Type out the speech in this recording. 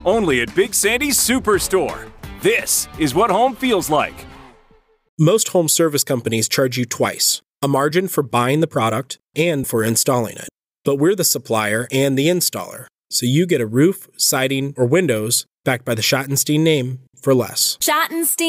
Only at Big Sandy's Superstore. This is what home feels like. Most home service companies charge you twice, a margin for buying the product and for installing it. But we're the supplier and the installer, so you get a roof, siding, or windows backed by the Schottenstein name for less. Schottenstein